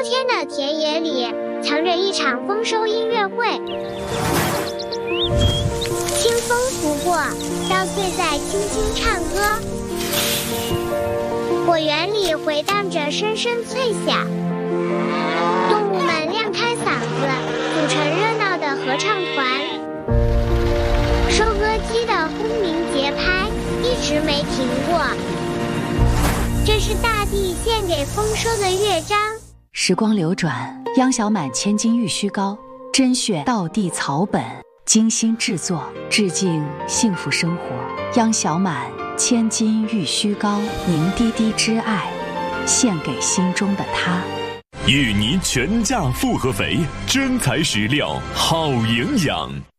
天的田野里藏着一场丰收音乐会，清风拂过，稻穗在轻轻唱歌，果园里回荡着声声脆响，动物们亮开嗓子，组成热闹的合唱团。收割机的轰鸣节拍一直没停过，这是大地献给丰收的乐章。 时光流转，央小满千金玉虚膏，甄选道地草本，精心制作，致敬幸福生活。央小满千金玉虚膏，凝滴滴之爱，献给心中的他。 芋泥全价复合肥，真材实料，好营养。